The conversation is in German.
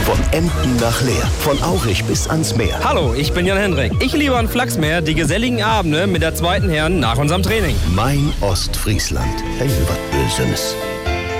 Von Emden nach Leer, von Aurich bis ans Meer. Hallo, ich bin Jan Hendrik. Ich liebe an Flachsmeer die geselligen Abende mit der zweiten Herren nach unserem Training. Mein Ostfriesland. Hey, was Böses.